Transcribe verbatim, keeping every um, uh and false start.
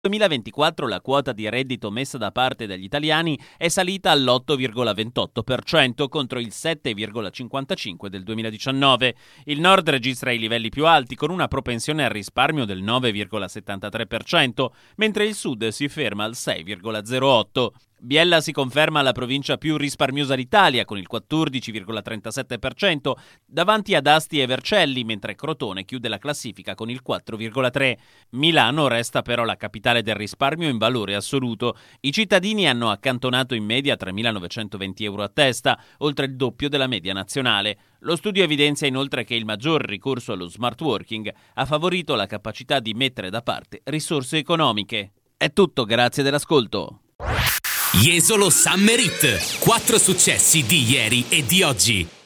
duemilaventiquattro la quota di reddito messa da parte dagli italiani è salita all'otto virgola ventotto per cento contro il sette virgola cinquantacinque del duemiladiciannove. Il Nord registra i livelli più alti con una propensione al risparmio del nove virgola settantatré per cento, mentre il Sud si ferma al sei virgola zero otto per cento. Biella si conferma la provincia più risparmiosa d'Italia con il quattordici virgola trentasette per cento davanti ad Asti e Vercelli, mentre Crotone chiude la classifica con il quattro virgola tre per cento. Milano resta però la capitale del risparmio in valore assoluto. I cittadini hanno accantonato in media tremilanovecentoventi euro a testa, oltre il doppio della media nazionale. Lo studio evidenzia inoltre che il maggior ricorso allo smart working ha favorito la capacità di mettere da parte risorse economiche. È tutto, grazie dell'ascolto. Jesolo Summer Hit. Quattro successi di ieri e di oggi.